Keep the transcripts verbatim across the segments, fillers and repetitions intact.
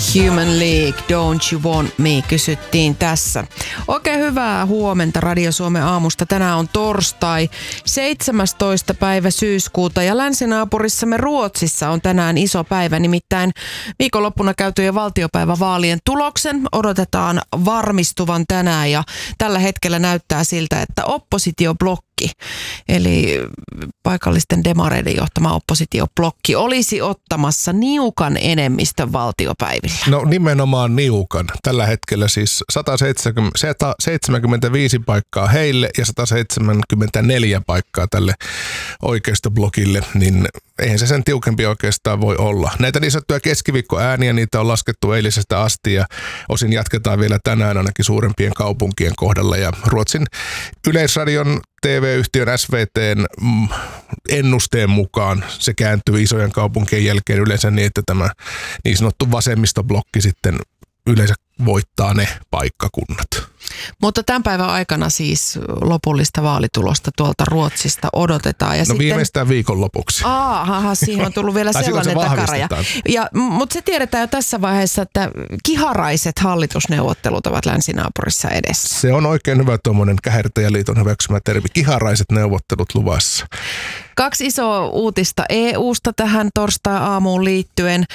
Human League, Don't You Want Me, kysyttiin tässä. Oikein hyvää huomenta Radio Suomen aamusta. Tänään on torstai, seitsemästoista päivä syyskuuta ja länsinaapurissamme Ruotsissa on tänään iso päivä. Nimittäin viikonloppuna käytyjen valtiopäivävaalien tuloksen odotetaan varmistuvan tänään ja tällä hetkellä näyttää siltä, että oppositioblokki, eli paikallisten demareiden johtama oppositioblokki, olisi ottamassa niukan enemmistön valtiopäivillä. No nimenomaan niukan. Tällä hetkellä siis sata seitsemänkymmentäviisi paikkaa heille ja sata seitsemänkymmentäneljä paikkaa tälle oikeistoblokille, niin eihän se sen tiukempi oikeastaan voi olla. Näitä niin sanottuja keskiviikkoääniä, niitä on laskettu eilisestä asti ja osin jatketaan vielä tänään ainakin suurempien kaupunkien kohdalla. Ja Ruotsin Yleisradion T V-yhtiön S V T:n ennusteen mukaan se kääntyy isojen kaupunkien jälkeen yleensä niin, että tämä niin sanottu vasemmistoblokki sitten yleensä voittaa ne paikkakunnat. Mutta tämän päivän aikana siis lopullista vaalitulosta tuolta Ruotsista odotetaan. Ja no sitten viimeistään viikonlopuksi. Aha, siihen on tullut vielä sellainen takaraja. Ja, mutta se tiedetään jo tässä vaiheessa, että kiharaiset hallitusneuvottelut ovat länsinaapurissa edessä. Se on oikein hyvä tuommoinen Kähertäjäliiton hyväksymä termi. Kiharaiset neuvottelut luvassa. Kaksi isoa uutista E U:sta tähän torstai-aamuun liittyen.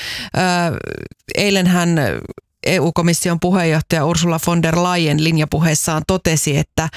Eilenhän E U-komission puheenjohtaja Ursula von der Leyen linjapuheessaan totesi, että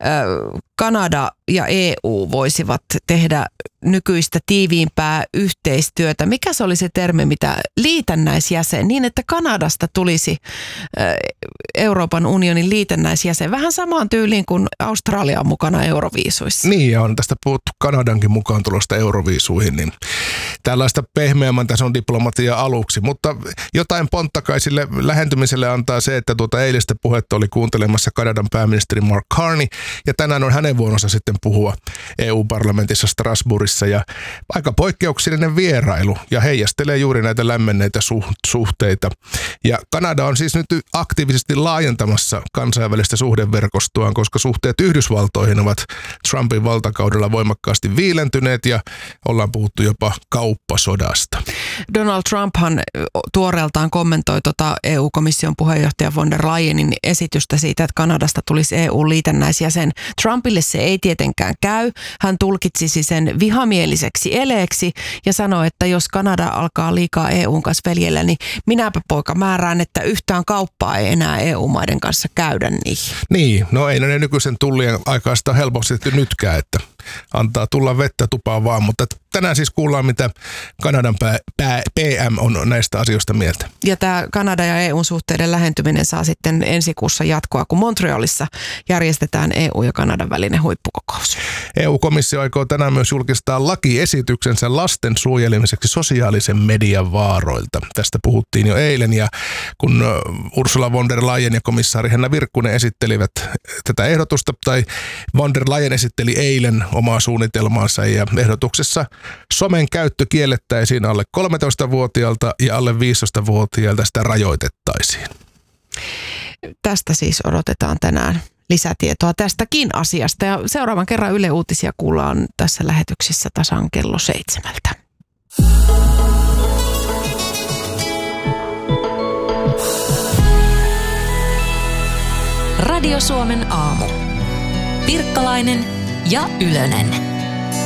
Kanada ja E U voisivat tehdä nykyistä tiiviimpää yhteistyötä. Mikä se oli se termi, mitä liitännäisjäsen, niin että Kanadasta tulisi Euroopan unionin liitännäisjäsen. Vähän samaan tyyliin kuin Australia on mukana euroviisuissa. Niin, ja on tästä puhuttu Kanadankin mukaan tulosta euroviisuihin, niin tällaista pehmeämmän tason diplomatiaa aluksi. Mutta jotain ponttakaisille lähentymiselle antaa se, että tuota eilistä puhetta oli kuuntelemassa Kanadan pääministeri Mark Carney, ja tänään on hänen vuoronsa sitten puhua E U-parlamentissa Strasbourgissa, ja aika poikkeuksellinen vierailu, ja heijastelee juuri näitä lämmenneitä suhteita. Ja Kanada on siis nyt aktiivisesti laajentamassa kansainvälistä suhdeverkostoaan, koska suhteet Yhdysvaltoihin ovat Trumpin valtakaudella voimakkaasti viilentyneet, ja ollaan puhuttu jopa kauppasodasta. Donald Trumphan tuoreeltaan kommentoi tuota E U-komission puheenjohtaja von der Leyenin esitystä siitä, että Kanadasta tulisi E U-liitännäisjäsen. Trumpille se ei tietenkään käy. Hän tulkitsisi sen vihamieliseksi eleeksi ja sanoi, että jos Kanada alkaa liikaa E U:n kanssa veljellä, niin minäpä poika määrään, että yhtään kauppaa ei enää E U-maiden kanssa käydä niihin. Niin, no ei ne nykyisen tullien aikaista helposti nytkään, että antaa tulla vettä tupaan vaan, mutta tänään siis kuullaan, mitä Kanadan pää, pää, P M on näistä asioista mieltä. Ja tämä Kanada ja E U-suhteiden lähentyminen saa sitten ensi kuussa jatkoa, kun Montrealissa järjestetään E U ja Kanadan välinen huippukokous. E U-komissio aikoo tänään myös julkistaa lakiesityksensä lasten suojelemiseksi sosiaalisen median vaaroilta. Tästä puhuttiin jo eilen, ja kun Ursula von der Leyen ja komissaari Henna Virkkunen esittelivät tätä ehdotusta, tai von der Leyen esitteli eilen omaa suunnitelmaansa, ja ehdotuksessa somen käyttö kiellettäisiin alle kolmetoistavuotiaalta ja alle viisitoistavuotiaalta sitä rajoitettaisiin. Tästä siis odotetaan tänään lisätietoa tästäkin asiasta, ja seuraavan kerran Yle Uutisia kuullaan tässä lähetyksessä tasan kello seitsemältä. Radio Suomen aamu. Pirkkalainen ja Ylönen.